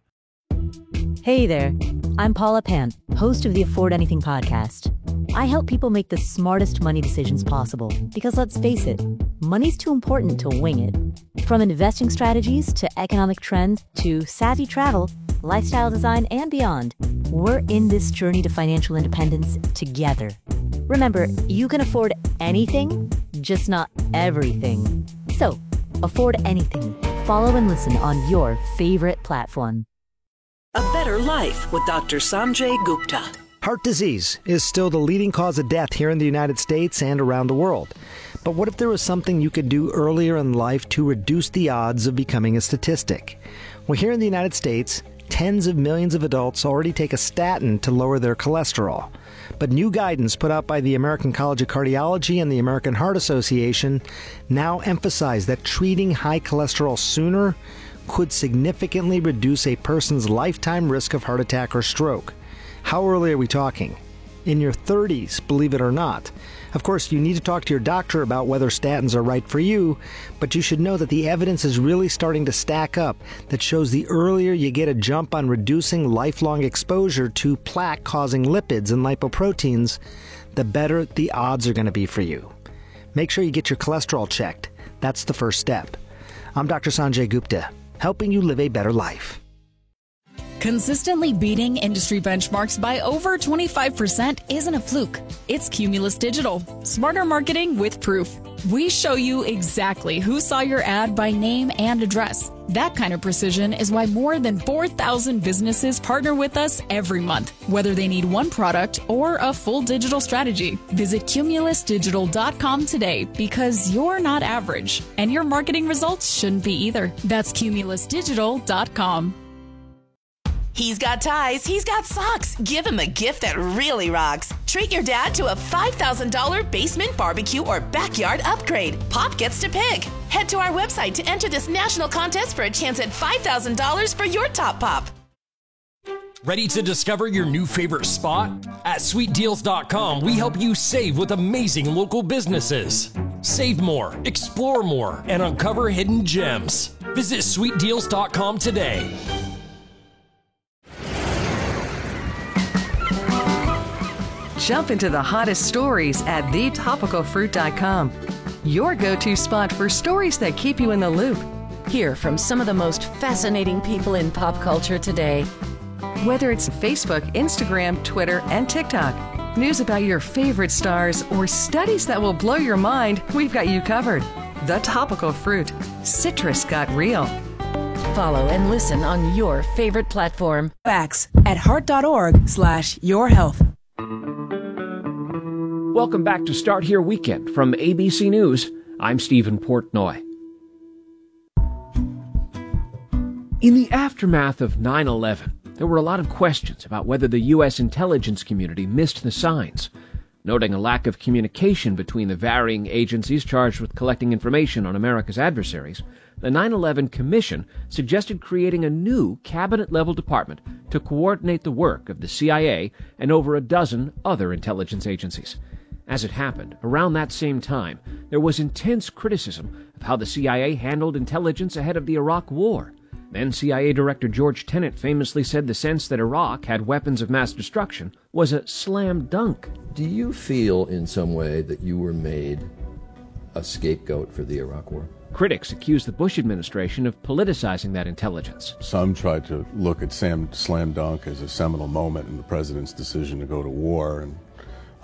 Hey there, I'm Paula Pan, host of the Afford Anything podcast. I help people make the smartest money decisions possible because, let's face it, money's too important to wing it. From investing strategies to economic trends to savvy travel, lifestyle design, and beyond, we're in this journey to financial independence together. Remember, you can afford anything, just not everything. So, afford anything. Follow and listen on your favorite platform. A better life with Doctor Sanjay Gupta. Heart disease is still the leading cause of death here in the United States and around the world. But what if there was something you could do earlier in life to reduce the odds of becoming a statistic? Well, here in the United States, tens of millions of adults already take a statin to lower their cholesterol. But new guidance put out by the American College of Cardiology and the American Heart Association now emphasize that treating high cholesterol sooner could significantly reduce a person's lifetime risk of heart attack or stroke. How early are we talking? In your thirties, believe it or not. Of course, you need to talk to your doctor about whether statins are right for you, but you should know that the evidence is really starting to stack up that shows the earlier you get a jump on reducing lifelong exposure to plaque-causing lipids and lipoproteins, the better the odds are going to be for you. Make sure you get your cholesterol checked. That's the first step. I'm Doctor Sanjay Gupta, helping you live a better life. Consistently beating industry benchmarks by over twenty-five percent isn't a fluke. It's Cumulus Digital, smarter marketing with proof. We show you exactly who saw your ad by name and address. That kind of precision is why more than four thousand businesses partner with us every month, whether they need one product or a full digital strategy. Visit cumulus digital dot com today because you're not average, and your marketing results shouldn't be either. That's cumulus digital dot com. He's got ties, he's got socks. Give him a gift that really rocks. Treat your dad to a five thousand dollars basement barbecue or backyard upgrade. Pop gets to pick. Head to our website to enter this national contest for a chance at five thousand dollars for your top pop. Ready to discover your new favorite spot? At sweet deals dot com, we help you save with amazing local businesses. Save more, explore more, and uncover hidden gems. Visit sweet deals dot com today. Jump into the hottest stories at the topical fruit dot com. Your go-to spot for stories that keep you in the loop. Hear from some of the most fascinating people in pop culture today. Whether it's Facebook, Instagram, Twitter, and TikTok, news about your favorite stars, or studies that will blow your mind, we've got you covered. The Topical Fruit. Citrus got real. Follow and listen on your favorite platform. Facts at heart.org slash your health. Welcome back to Start Here Weekend from A B C News. I'm Stephen Portnoy. In the aftermath of nine eleven, there were a lot of questions about whether the U S intelligence community missed the signs. Noting a lack of communication between the varying agencies charged with collecting information on America's adversaries, the nine eleven Commission suggested creating a new cabinet-level department to coordinate the work of the C I A and over a dozen other intelligence agencies. As it happened, around that same time, there was intense criticism of how the C I A handled intelligence ahead of the Iraq War. Then C I A Director George Tenet famously said the sense that Iraq had weapons of mass destruction was a slam dunk. Do you feel in some way that you were made a scapegoat for the Iraq War? Critics accused the Bush administration of politicizing that intelligence. Some tried to look at Sam Slam Dunk as a seminal moment in the president's decision to go to war, and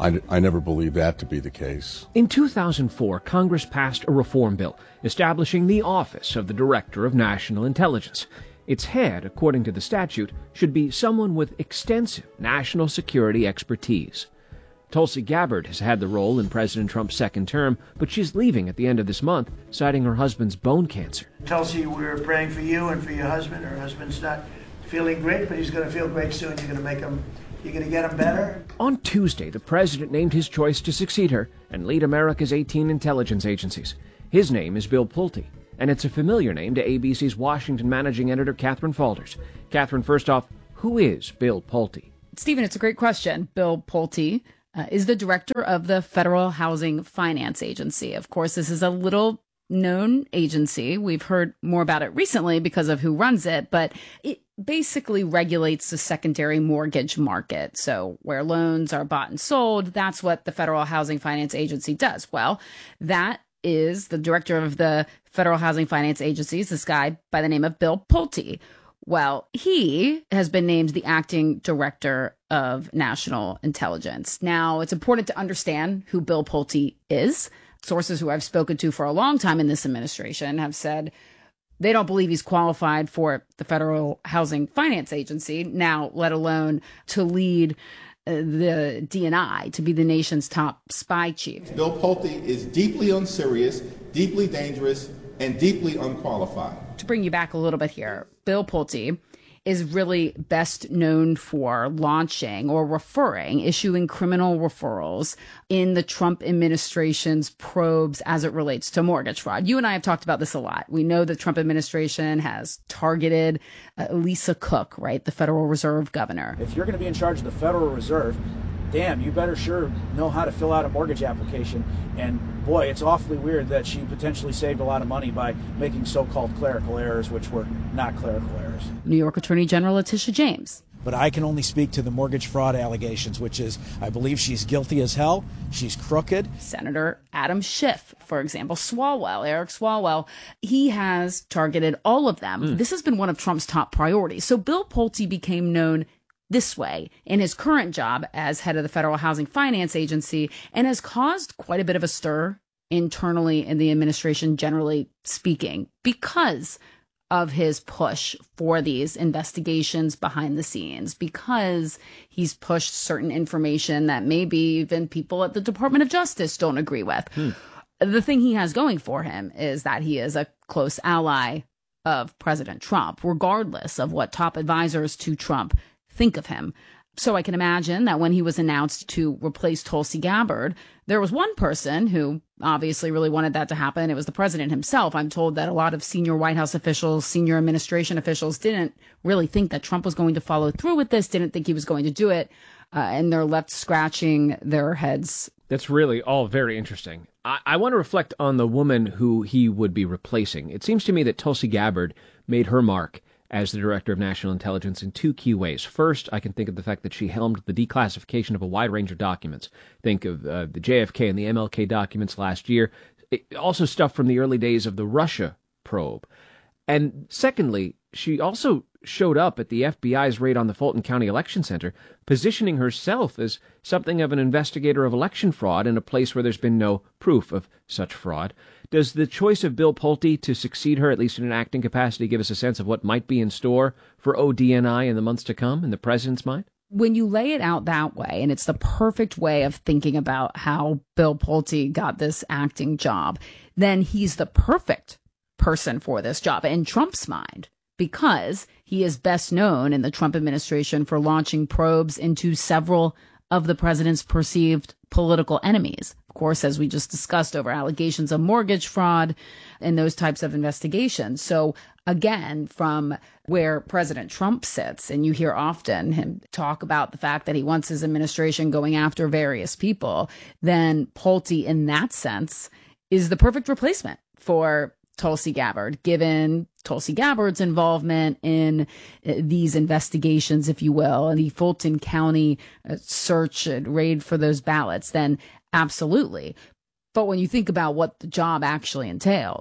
I, I never believed that to be the case. In two thousand four, Congress passed a reform bill establishing the Office of the Director of National Intelligence. Its head, according to the statute, should be someone with extensive national security expertise. Tulsi Gabbard has had the role in President Trump's second term, but she's leaving at the end of this month, citing her husband's bone cancer. Tulsi, we're praying for you and for your husband. Her husband's not feeling great, but he's going to feel great soon. You're going to make him, you're going to get him better. On Tuesday, the president named his choice to succeed her and lead America's eighteen intelligence agencies. His name is Bill Pulte, and it's a familiar name to A B C's Washington managing editor Catherine Falders. Catherine, first off, who is Bill Pulte? Stephen, it's a great question. Bill Pulte uh, is the director of the Federal Housing Finance Agency. Of course, this is a little known agency. We've heard more about it recently because of who runs it, but it basically regulates the secondary mortgage market. So where loans are bought and sold, that's what the Federal Housing Finance Agency does. Well, that is the director of the Federal Housing Finance Agency, this guy by the name of Bill Pulte. Well, he has been named the acting director of national intelligence. Now, it's important to understand who Bill Pulte is. Sources who I've spoken to for a long time in this administration have said they don't believe he's qualified for the Federal Housing Finance Agency, now let alone to lead uh, the D N I, to be the nation's top spy chief. Bill Pulte is deeply unserious, deeply dangerous, and deeply unqualified. To bring you back a little bit here, Bill Pulte is really best known for launching or referring, issuing criminal referrals in the Trump administration's probes as it relates to mortgage fraud. You and I have talked about this a lot. We know the Trump administration has targeted uh, Lisa Cook, right, the Federal Reserve governor. If you're going to be in charge of the Federal Reserve, damn, you better sure know how to fill out a mortgage application. And boy, it's awfully weird that she potentially saved a lot of money by making so-called clerical errors, which were not clerical errors. New York Attorney General Letitia James. But I can only speak to the mortgage fraud allegations, which is, I believe she's guilty as hell. She's crooked. Senator Adam Schiff, for example, Swalwell, Eric Swalwell, he has targeted all of them. Mm. This has been one of Trump's top priorities. So Bill Pulte became known this way in his current job as head of the Federal Housing Finance Agency and has caused quite a bit of a stir internally in the administration, generally speaking, because of his push for these investigations behind the scenes, because he's pushed certain information that maybe even people at the Department of Justice don't agree with. Hmm. The thing he has going for him is that he is a close ally of President Trump, regardless of what top advisors to Trump think of him. So I can imagine that when he was announced to replace Tulsi Gabbard, there was one person who obviously really wanted that to happen. It was the president himself. I'm told that a lot of senior White House officials, senior administration officials didn't really think that Trump was going to follow through with this, didn't think he was going to do it, uh, and they're left scratching their heads. That's really all very interesting. I, I want to reflect on the woman who he would be replacing. It seems to me that Tulsi Gabbard made her mark as the Director of National Intelligence in two key ways. First, I can think of the fact that she helmed the declassification of a wide range of documents. Think of uh, the J F K and the M L K documents last year. It, also stuff from the early days of the Russia probe. And secondly, she also showed up at the F B I's raid on the Fulton County Election Center, positioning herself as something of an investigator of election fraud in a place where there's been no proof of such fraud. Does the choice of Bill Pulte to succeed her, at least in an acting capacity, give us a sense of what might be in store for O D N I in the months to come in the president's mind? When you lay it out that way, and it's the perfect way of thinking about how Bill Pulte got this acting job, then he's the perfect person for this job in Trump's mind, because he is best known in the Trump administration for launching probes into several of the president's perceived political enemies. Of course, as we just discussed, over allegations of mortgage fraud and those types of investigations. So again, from where President Trump sits, and you hear often him talk about the fact that he wants his administration going after various people, then Pulte, in that sense, is the perfect replacement for Tulsi Gabbard, given Tulsi Gabbard's involvement in these investigations, if you will, and the Fulton County search and raid for those ballots, then absolutely. But when you think about what the job actually entails,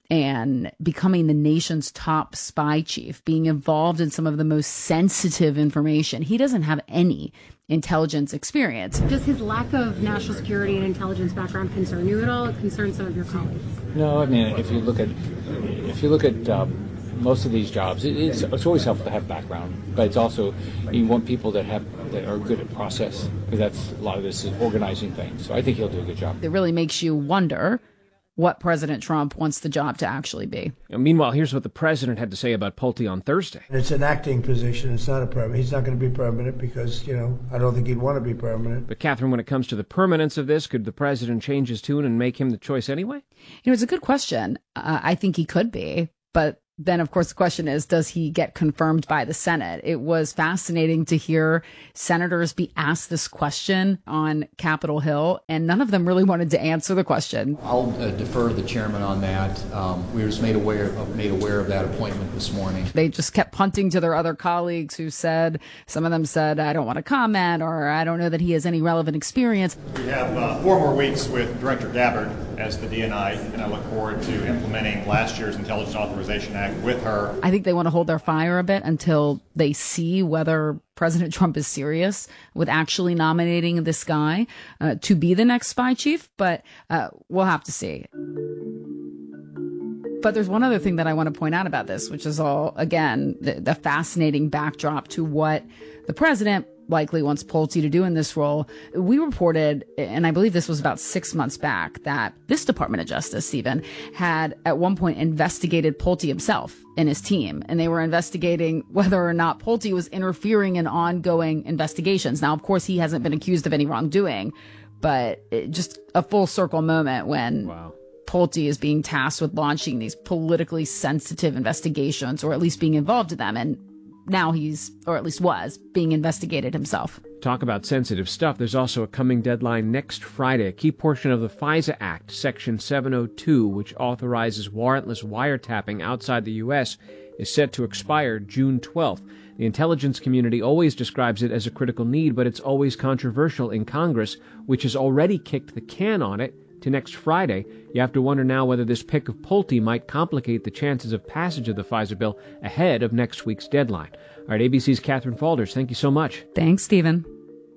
and becoming the nation's top spy chief, being involved in some of the most sensitive information. He doesn't have any intelligence experience. Does his lack of national security and intelligence background concern you at all? It concerns some of your colleagues? No, I mean, if you look at if you look at um, most of these jobs, it, it's it's always helpful to have background, but it's also you want people that have that are good at process, because that's a lot of this is organizing things. So I think he'll do a good job. It really makes you wonder what President Trump wants the job to actually be. And meanwhile, here's what the president had to say about Pulte on Thursday. It's an acting position. It's not a permanent. He's not going to be permanent because, you know, I don't think he'd want to be permanent. But, Catherine, when it comes to the permanence of this, could the president change his tune and make him the choice anyway? You know, it's a good question. Uh, I think he could be, but then, of course, the question is, does he get confirmed by the Senate? It was fascinating to hear senators be asked this question on Capitol Hill, and none of them really wanted to answer the question. I'll uh, defer to the chairman on that. Um, we were just made aware, of, made aware of that appointment this morning. They just kept punting to their other colleagues who said, some of them said, I don't want to comment, or I don't know that he has any relevant experience. We have uh, four more weeks with Director Gabbard as the D N I, and I look forward to implementing last year's Intelligence Authorization Act with her. I think they want to hold their fire a bit until they see whether President Trump is serious with actually nominating this guy uh, to be the next spy chief, but uh, we'll have to see. But there's one other thing that I want to point out about this, which is all, again, the, the fascinating backdrop to what the president likely wants Pulte to do in this role. We reported, and I believe this was about six months back, that this Department of Justice even had at one point investigated Pulte himself and his team, and they were investigating whether or not Pulte was interfering in ongoing investigations. Now, of course, he hasn't been accused of any wrongdoing, but it, just a full circle moment when wow. Pulte is being tasked with launching these politically sensitive investigations, or at least being involved in them, and now he's, or at least was, being investigated himself. Talk about sensitive stuff. There's also a coming deadline next Friday. A key portion of the FISA Act, Section seven oh two, which authorizes warrantless wiretapping outside the U S, is set to expire June twelfth. The intelligence community always describes it as a critical need, but it's always controversial in Congress, which has already kicked the can on it to next Friday. You have to wonder now whether this pick of Pulte might complicate the chances of passage of the FISA bill ahead of next week's deadline. All right, A B C's Catherine Faulders, thank you so much. Thanks, Stephen.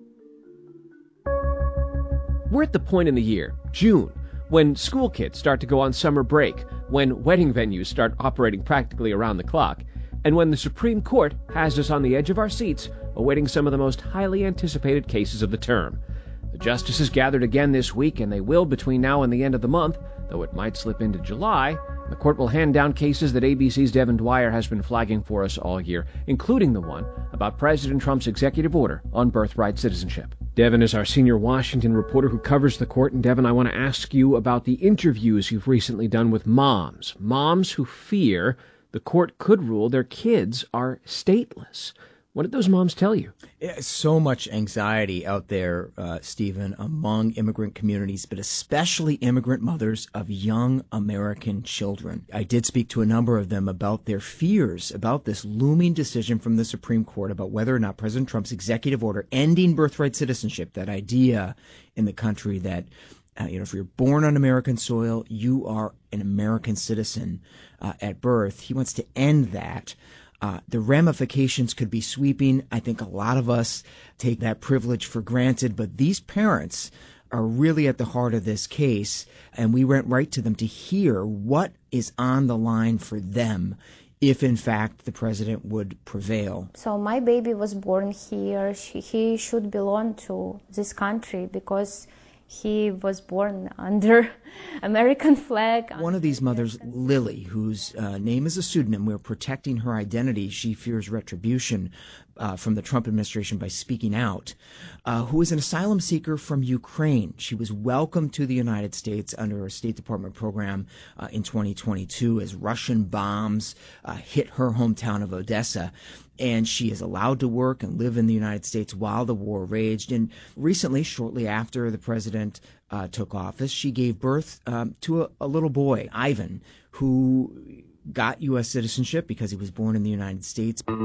We're at the point in the year, June, when school kids start to go on summer break, when wedding venues start operating practically around the clock, and when the Supreme Court has us on the edge of our seats awaiting some of the most highly anticipated cases of the term. The justices gathered again this week, and they will between now and the end of the month, though it might slip into July. The court will hand down cases that A B C's Devin Dwyer has been flagging for us all year, including the one about President Trump's executive order on birthright citizenship. Devin is our senior Washington reporter who covers the court. And Devin, I want to ask you about the interviews you've recently done with moms, moms who fear the court could rule their kids are stateless. What did those moms tell you? So much anxiety out there, uh, Stephen, among immigrant communities, but especially immigrant mothers of young American children. I did speak to a number of them about their fears about this looming decision from the Supreme Court about whether or not President Trump's executive order ending birthright citizenship, that idea in the country that, uh, you know, if you're born on American soil, you are an American citizen uh, at birth. He wants to end that. Uh, the ramifications could be sweeping. I think a lot of us take that privilege for granted, but these parents are really at the heart of this case, and we went right to them to hear what is on the line for them if, in fact, the president would prevail. So my baby was born here. She, he should belong to this country because he was born under American flag. One of these mothers, Lily, whose uh, name is a pseudonym, we're protecting her identity. She fears retribution uh, from the Trump administration by speaking out, uh, who is an asylum seeker from Ukraine. She was welcomed to the United States under a State Department program uh, in twenty twenty-two as Russian bombs uh, hit her hometown of Odessa. And she is allowed to work and live in the United States while the war raged. And recently, shortly after the president uh, took office, she gave birth um, to a, a little boy, Ivan, who got U S citizenship because he was born in the United States. All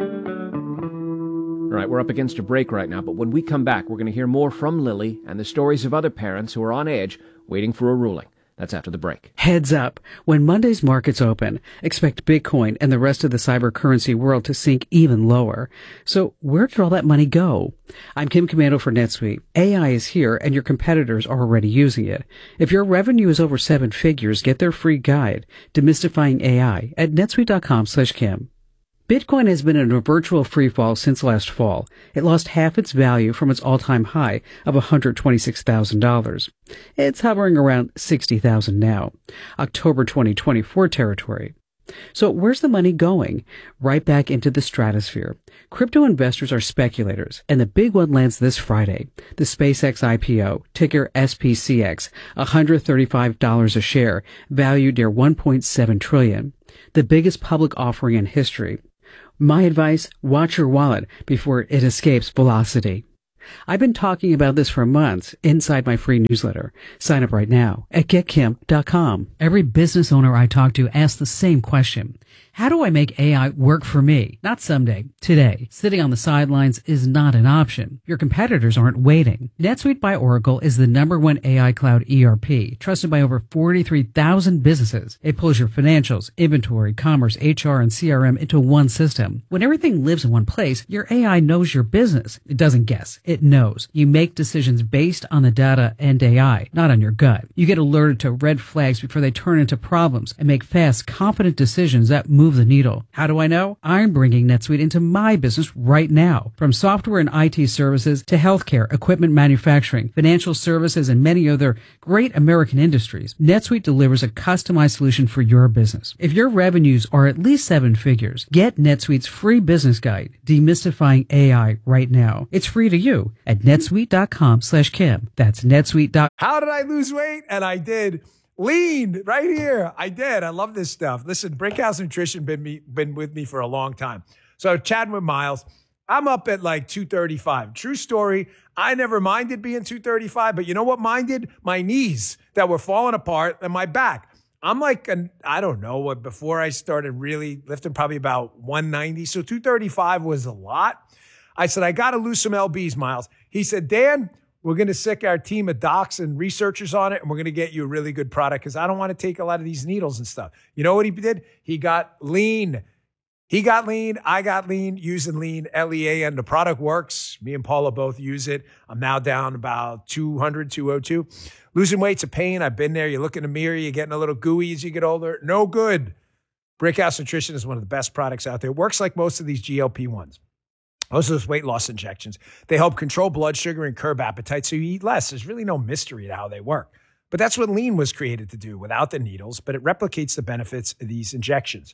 right, we're up against a break right now, but when we come back, we're going to hear more from Lily and the stories of other parents who are on edge waiting for a ruling. That's after the break. Heads up. When Monday's markets open, expect Bitcoin and the rest of the cyber currency world to sink even lower. So where did all that money go? I'm Kim Commando for NetSuite. A I is here and your competitors are already using it. If your revenue is over seven figures, get their free guide, Demystifying A I, at netsuite.com slash Kim. Bitcoin has been in a virtual freefall since last fall. It lost half its value from its all-time high of one hundred twenty-six thousand dollars. It's hovering around sixty thousand dollars now, October twenty twenty-four territory. So where's the money going? Right back into the stratosphere. Crypto investors are speculators, and the big one lands this Friday. The SpaceX I P O, ticker S P C X, one hundred thirty-five dollars a share, valued near one point seven trillion dollars. The biggest public offering in history. My advice, watch your wallet before it escapes velocity. I've been talking about this for months inside my free newsletter. Sign up right now at get kim dot com. Every business owner I talk to asks the same question. How do I make A I work for me? Not someday, today. Sitting on the sidelines is not an option. Your competitors aren't waiting. NetSuite by Oracle is the number one A I cloud E R P, trusted by over forty-three thousand businesses. It pulls your financials, inventory, commerce, H R, and C R M into one system. When everything lives in one place, your A I knows your business. It doesn't guess. It knows. You make decisions based on the data and A I, not on your gut. You get alerted to red flags before they turn into problems and make fast, confident decisions that move the needle. How do I know? I'm bringing NetSuite into my business right now. From software and I T services to healthcare, equipment manufacturing, financial services, and many other great American industries, NetSuite delivers a customized solution for your business. If your revenues are at least seven figures, get NetSuite's free business guide, Demystifying A I, right now. It's free to you at netsuite.com slash Kim. That's netsuite. How did I lose weight? And I did. Lean right here. I did. I love this stuff. Listen, Brickhouse Nutrition been me been with me for a long time. So chatting with Miles, I'm up at like two thirty-five. True story. I never minded being two thirty-five, but you know what minded? My knees that were falling apart and my back. I'm like, an, I don't know what, before I started really lifting, probably about one ninety. So two thirty-five was a lot. I said, I got to lose some L Bs, Miles. He said, Dan, we're going to sick our team of docs and researchers on it, and we're going to get you a really good product because I don't want to take a lot of these needles and stuff. You know what he did? He got lean. He got lean. I got lean using lean, L E A N. The product works. Me and Paula both use it. I'm now down about two hundred, two oh two. Losing weight's a pain. I've been there. You look in the mirror. You're getting a little gooey as you get older. No good. Brickhouse Nutrition is one of the best products out there. It works like most of these G L P ones. Most of those weight loss injections, they help control blood sugar and curb appetite so you eat less. There's really no mystery to how they work. But that's what lean was created to do without the needles, but it replicates the benefits of these injections.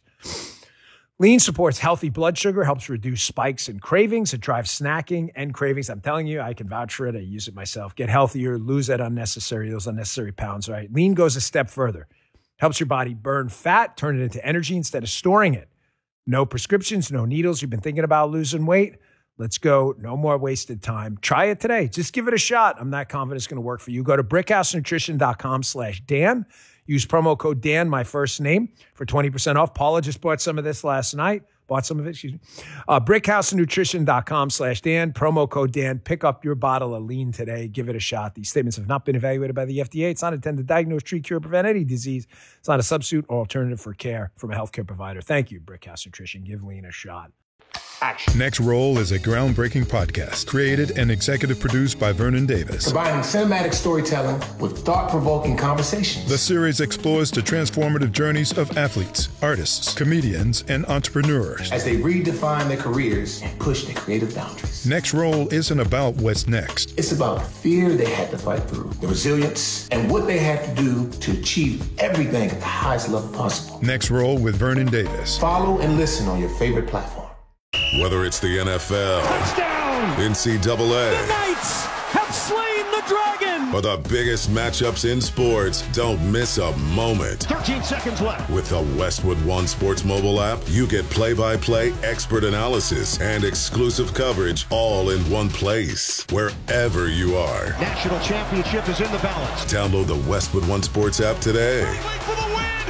Lean supports healthy blood sugar, helps reduce spikes and cravings. It drives snacking and cravings. I'm telling you, I can vouch for it. I use it myself. Get healthier, lose that unnecessary, those unnecessary pounds, right? Lean goes a step further. Helps your body burn fat, turn it into energy instead of storing it. No prescriptions, no needles. You've been thinking about losing weight? Let's go. No more wasted time. Try it today. Just give it a shot. I'm not confident it's going to work for you. Go to brickhousenutrition.com slash Dan. Use promo code Dan, my first name, for twenty percent off. Paula just bought some of this last night. Bought some of it, excuse me. Uh, brickhousenutrition.com slash Dan. Promo code Dan. Pick up your bottle of lean today. Give it a shot. These statements have not been evaluated by the F D A. It's not intended to diagnose, treat, cure, prevent any disease. It's not a substitute or alternative for care from a healthcare provider. Thank you, Brickhouse Nutrition. Give lean a shot. Action. Next Roll is a groundbreaking podcast created and executive produced by Vernon Davis. Combining cinematic storytelling with thought-provoking conversations. The series explores the transformative journeys of athletes, artists, comedians, and entrepreneurs as they redefine their careers and push their creative boundaries. Next Roll isn't about what's next. It's about the fear they had to fight through, the resilience, and what they had to do to achieve everything at the highest level possible. Next Roll with Vernon Davis. Follow and listen on your favorite platform. Whether it's the N F L, touchdown, N C double A, the Knights have slain the dragon, or the biggest matchups in sports, don't miss a moment. thirteen seconds left. With the Westwood One Sports mobile app, you get play-by-play, expert analysis, and exclusive coverage all in one place, wherever you are. National championship is in the balance. Download the Westwood One Sports app today. For the win.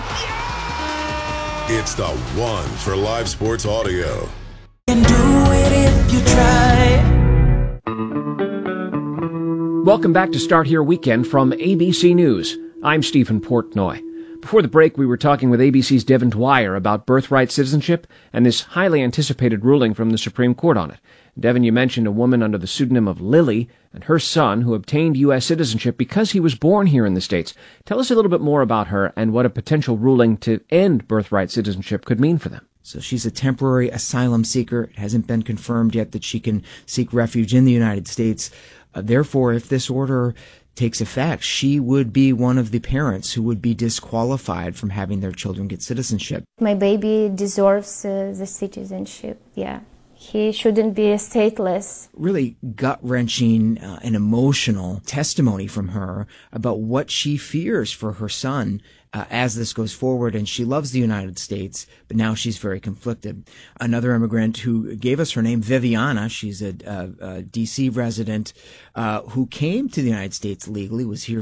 Yeah! It's the one for live sports audio. Can do it if you try. Welcome back to Start Here Weekend from A B C News. I'm Stephen Portnoy. Before the break, we were talking with A B C's Devin Dwyer about birthright citizenship and this highly anticipated ruling from the Supreme Court on it. Devin, you mentioned a woman under the pseudonym of Lily and her son who obtained U S citizenship because he was born here in the States. Tell us a little bit more about her and what a potential ruling to end birthright citizenship could mean for them. So she's a temporary asylum seeker. It hasn't been confirmed yet that she can seek refuge in the United States. Uh, therefore, if this order takes effect, she would be one of the parents who would be disqualified from having their children get citizenship. My baby deserves uh, the citizenship, yeah. He shouldn't be stateless. Really gut-wrenching uh, and emotional testimony from her about what she fears for her son uh, as this goes forward. And she loves the United States, but now she's very conflicted. Another immigrant who gave us her name, Viviana, she's a, a, a D C resident uh, who came to the United States legally, was here